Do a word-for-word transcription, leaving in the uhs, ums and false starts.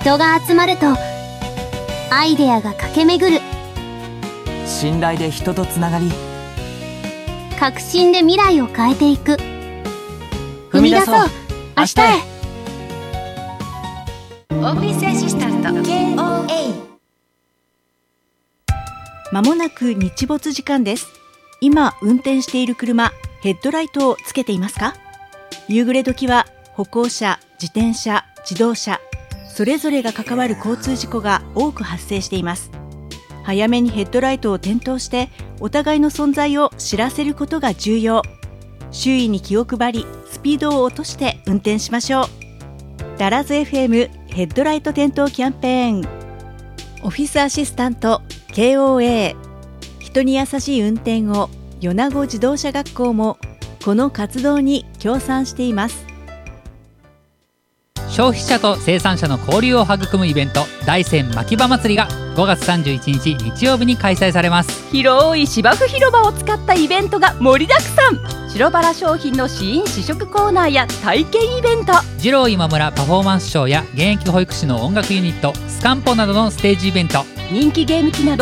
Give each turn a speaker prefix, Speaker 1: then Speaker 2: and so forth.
Speaker 1: 人が集まるとアイデアが駆け巡る。
Speaker 2: 信頼で人とつながり、
Speaker 1: 革新で未来を変えていく。
Speaker 2: 踏み出そう
Speaker 1: 明日へ。
Speaker 3: オフィスアシスタント ケーオーエー。
Speaker 4: まもなく日没時間です。今運転している車、ヘッドライトをつけていますか？夕暮れ時は歩行者、自転車、自動車、それぞれが関わる交通事故が多く発生しています。早めにヘッドライトを点灯してお互いの存在を知らせることが重要。周囲に気を配り、スピードを落として運転しましょう。ダラズ エフエム ヘッドライト点灯キャンペーン。オフィスアシスタント ケーオーエー。 人に優しい運転を米子自動車学校もこの活動に協賛しています。
Speaker 5: 消費者と生産者の交流を育むイベント、大山牧場祭りがごがつさんじゅういちにち日曜日に開催されます。
Speaker 4: 広い芝生広場を使ったイベントが盛りだくさん。白バラ商品の試飲試食コーナーや体験イベント、
Speaker 5: 二郎今村パフォーマンスショーや現役保育士の音楽ユニットスカンポなどのステージイベント、
Speaker 4: 人気ゲーム機など